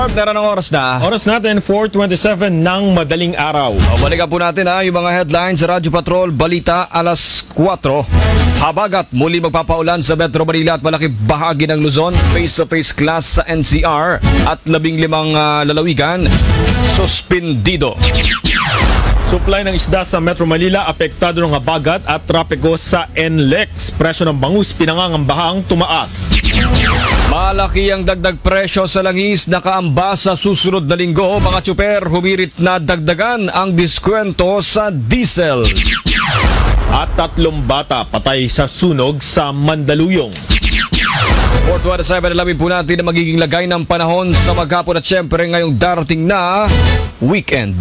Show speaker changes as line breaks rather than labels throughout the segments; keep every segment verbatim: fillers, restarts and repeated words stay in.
Barb, naran ang oras na.
Oras natin, four twenty-seven ng madaling araw.
O, balikan po natin ha, yung mga headlines sa Radyo Patrol, balita alas kwatro. Habagat, muli magpapaulan sa Metro Manila at malaki bahagi ng Luzon. Face-to-face class sa N C R at labing limang uh, lalawigan, suspindido.
Supply ng isda sa Metro Manila apektado ng habagat at trapiko sa N L E X. Presyo ng bangus pinangangambahang tumaas.
Malaki ang dagdag presyo sa langis nakaamba sa susunod na linggo. Mga tsuper humirit na dagdagan ang diskwento sa diesel.
At tatlong bata patay sa sunog sa Mandaluyong.
four twenty-seven, alamin po natin na magiging lagay ng panahon sa maghapon at syempre ngayong darating na weekend.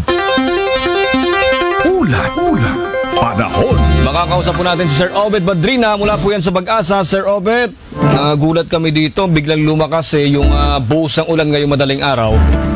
Ulat, ulat, panahon.
Makakausap po natin si Sir Obet Badrina mula po yan sa Pag-asa. Sir Obet, nagulat kami dito, biglang lumakas eh, yung uh, buhos ng ulan ngayong madaling araw.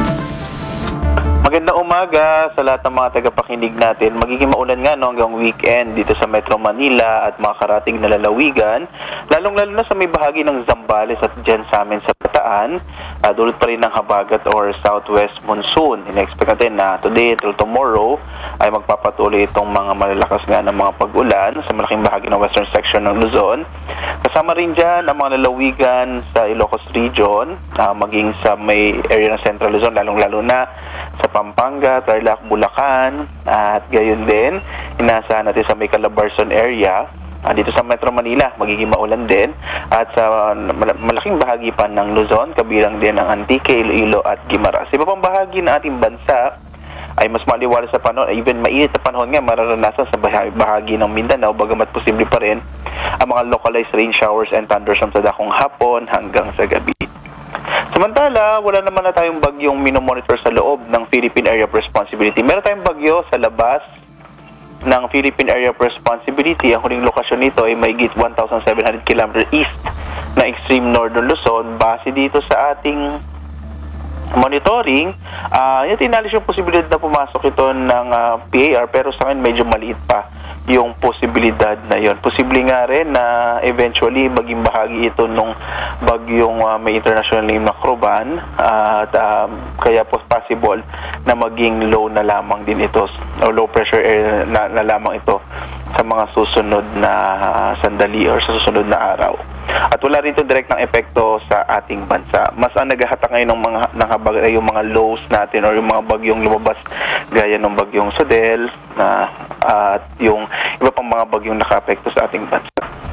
Magandang umaga sa lahat ng mga tagapakinig natin. Magiging maulan nga no, hanggang weekend dito sa Metro Manila at mga karating na lalawigan. Lalong-lalo na sa may bahagi ng Zambales at dyan sa amin sa Bataan. Uh, dulot pa rin ng habagat or southwest monsoon. In-expect natin na today till tomorrow ay magpapatuloy itong mga malalakas nga ng mga pag-ulan sa malaking bahagi ng western section ng Luzon. Kasama rin dyan ang mga lalawigan sa Ilocos Region, uh, maging sa may area ng Central Luzon, lalong-lalo na sa Pampanga, Tarlac, Bulacan, at gayon din, inaasahan natin sa may Calabarzon area. Uh, dito sa Metro Manila, magiging maulan din. At sa uh, malaking bahagi pa ng Luzon, kabilang din ang Antique, Iloilo at Guimaras. Iba pang bahagi ng ating bansa ay mas maliwalas sa panahon, even mainit na panahon nga mararanasan sa bahagi ng Mindanao, bagamat posible pa rin ang mga localized rain showers and thunderstorms sa dakong hapon hanggang sa gabi. Samantala, wala naman na tayong bagyong minomonitor sa loob ng Philippine Area of Responsibility. Meron tayong bagyo sa labas ng Philippine Area of Responsibility. Ang huling lokasyon nito ay mahigit one thousand seven hundred kilometers east na extreme northern Luzon. Base dito sa ating monitoring, uh, yung tinalis yung posibilidad na pumasok ito ng uh, P A R, pero sa akin medyo maliit pa yung posibilidad na yon. Posible nga rin na eventually maging bahagi ito nung bagyong uh, may international name na Croban, uh, at uh, kaya po possible na maging low na lamang din ito o low pressure area na, na lamang ito sa mga susunod na uh, sandali or sa susunod na araw. At wala rin ito direct ng epekto sa ating bansa. Mas ang naghahatak ngayon ng mga ng habag, ay yung mga lows natin or yung mga bagyong lumabas gaya ng bagyong Sodel na uh, at yung iba pang mga bagyong naka-apekto sa ating bansa.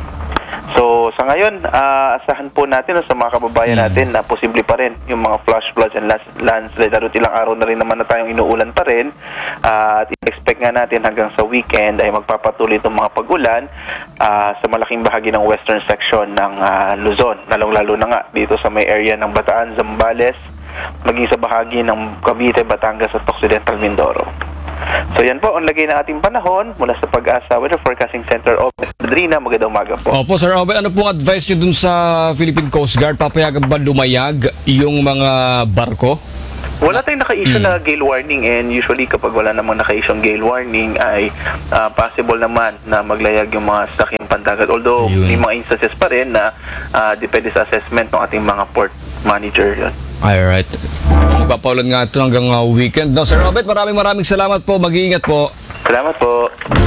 So, sa ngayon, uh, asahan po natin sa mga kababayan natin na posible pa rin yung mga flash floods and landslide. Lalo't ilang araw na rin naman na tayong inuulan pa rin. Uh, at expect nga natin hanggang sa weekend ay magpapatuloy itong mga pag-ulan uh, sa malaking bahagi ng western section ng uh, Luzon. Lalong-lalo na nga dito sa may area ng Bataan, Zambales, maging sa bahagi ng Cavite, Batangas at Occidental Mindoro. So yan po, ang lagay na ating panahon mula sa Pag-asa Weather Forecasting Center of Madrina. Magandang umaga po.
Opo, Sir Obet, ano pong advice nyo dun sa Philippine Coast Guard? Papayagan ba lumayag yung mga barko?
Wala tayong naka-issue mm. na gale warning, and usually kapag wala namang naka-issue gale warning ay uh, possible naman na maglayag yung mga sasakyang pandagat. Although Yun. may mga instances pa rin na uh, depende sa assessment ng ating mga port manager yun.
Alright. Magpapaulan nga ito hanggang uh, weekend. No, Sir Robert, maraming maraming salamat po. Mag-iingat po.
Salamat po.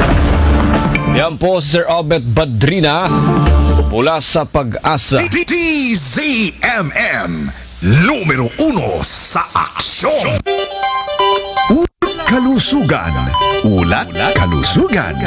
Yan po si Sir Obet Badrina mula sa Pag-asa.
D Z M M, numero uno sa aksyon. Ulat kalusugan. Ulat kalusugan.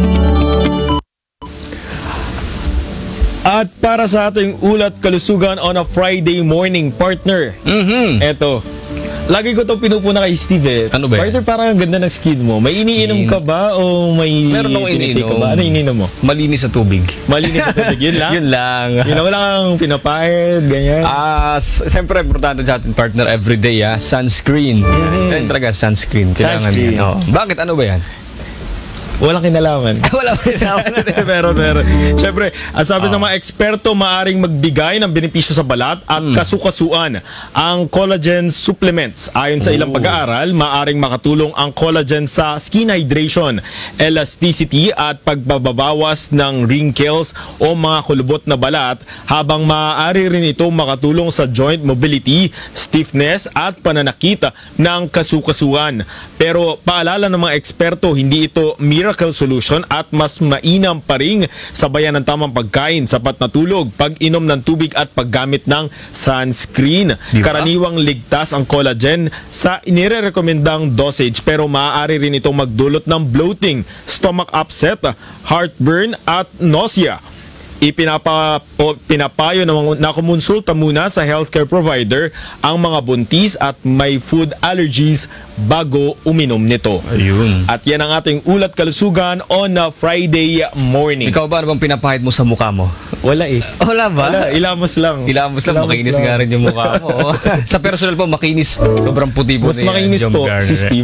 At para sa ating ulat kalusugan on a Friday morning, partner.
Mm-hmm.
Eto. Lagi ko to pinupuna kay Steve eh.
Ano ba?
Partner, parang ang ganda ng skin mo. May
Skin.
iniinom ka ba o may
Meron akong
tinitake ka
iniinom.
ba? Ano iniinom mo?
Malinis sa tubig.
Malinis sa tubig. Yun lang?
Yun lang.
Yun lang, wala kang pinapahid, ganyan.
Ah, s- siyempre importante sa ating partner everyday ah, sunscreen.
Mm-hmm.
Kaya talaga sunscreen. Kailangan
Sunscreen.
yan. Oh. Bakit? Ano ba yan?
Walang kinalaman.
Wala pa rin.
meron, meron. Siyempre, at sabi ng mga eksperto, maaring magbigay ng benepisyo sa balat at kasukasuan ang collagen supplements. Ayon sa ilang pag-aaral, maaring makatulong ang collagen sa skin hydration, elasticity at pagbabawas ng wrinkles o mga kulubot na balat, habang maaari rin ito makatulong sa joint mobility, stiffness at pananakit ng kasukasuan. Pero paalala ng mga eksperto, hindi ito miracle solution at mas mainam pa rin sabayan ng tamang pagkain, sapat na tulog, pag-inom ng tubig at paggamit ng sunscreen.
Diba?
Karaniwang ligtas ang collagen sa inirekomendang dosage, pero maaari rin itong magdulot ng bloating, stomach upset, heartburn at nausea. Ipinapa, o, pinapayo na, na kumonsulta muna sa healthcare provider ang mga buntis at may food allergies bago uminom nito.
Ayun.
At yan ang ating ulat kalusugan on a Friday morning.
Ikaw ba, ano bang pinapahid mo sa mukha mo?
Wala eh.
Wala ba?
Wala, ilamos lang.
Ilamos lang, makinis
lang.
nga rin yung mukha mo. Sa personal po, makinis. Sobrang puti po
Mas
niya,
makinis
Jom
po
Garner.
si Steve.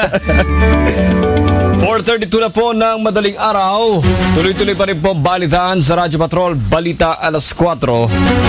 four thirty-two na po ng madaling araw. Tuloy-tuloy pa rin po balitaan sa Radyo Patrol. Balita alas kwatro.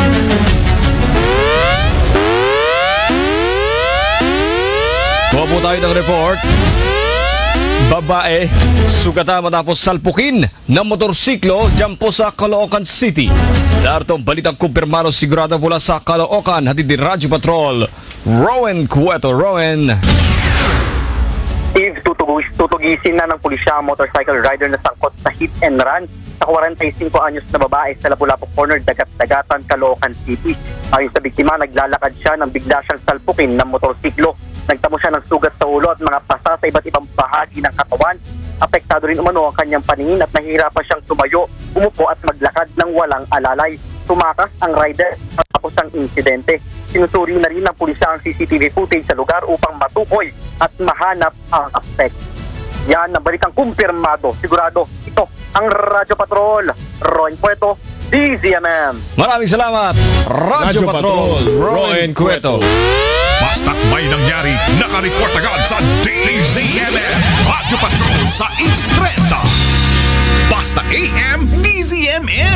Kuha po tayo ng report. Babae, sugata matapos salpukin ng motorsiklo dyan po sa Caloocan City. Lartong balitang kumpirmado sigurado mula sa Caloocan. Hatid din Radyo Patrol. Rowan Cueto. Rowan.
Steve, tutugis, tutugisin na ng pulisya ang motorcycle rider na sangkot sa hit and run sa forty-five anyos na babae sa Lapu-Lapu Corner, Dagat-Dagatan, Caloocan City. Ayon sa biktima, naglalakad siya nang bigla siyang salpukin ng motorsiklo. Nagtamo siya ng sugat sa ulo at mga pasa sa iba't ibang bahagi ng katawan. Apektado rin umano ang kanyang paningin at nahihirapan siyang tumayo, umupo at maglakad ng walang alalay. Tumakas ang rider tapos ang insidente. Sinusuri na rin ng pulisya ang C C T V footage sa lugar upang matukoy at mahanap ang aspect. Yan ang balitang kumpirmado. Sigurado, ito ang Radyo Patrol. Rowan Cueto, D Z M M.
Maraming salamat, Radyo,
Radyo
Patrol,
Patrol,
Rowan Cueto.
Basta't may nangyari, nakareport agad sa D Z M M. Radyo Patrol sa Instreta. Basta A M, D Z M M.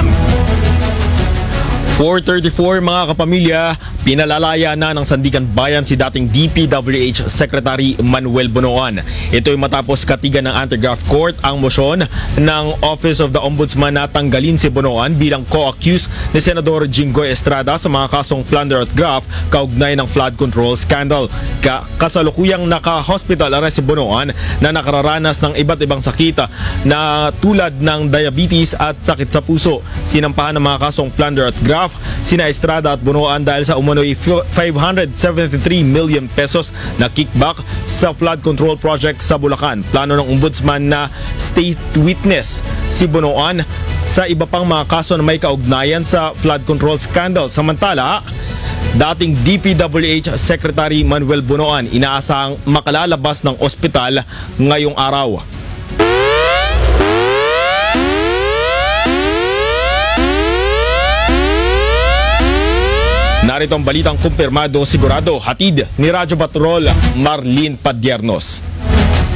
four thirty-four mga kapamilya, pinalalaya na ng Sandigan Bayan si dating D P W H Secretary Manuel Bonoan. Ito ay matapos katigan ng Anti-Graft Court ang motion ng Office of the Ombudsman na tanggalin si Bonoan bilang co-accused ni Senador Jinggoy Estrada sa mga kasong plunder at graft kaugnay ng flood control scandal. Ka kasalukuyang naka-hospital arrest si Bonoan na nakararanas ng iba't ibang sakit na tulad ng diabetes at sakit sa puso. Sinampahan ng mga kasong plunder at graft sina Estrada at Bonoan dahil sa umano'y five hundred seventy-three million pesos na kickback sa flood control project sa Bulacan. Plano ng ombudsman na state witness si Bonoan sa iba pang mga kaso na may kaugnayan sa flood control scandal. Samantala, dating D P W H Secretary Manuel Bonoan inaasahang makalalabas ng ospital ngayong araw. Narito ang balitang kumpirmado sigurado, hatid ni Radyo Patrol Marlene Padiernos.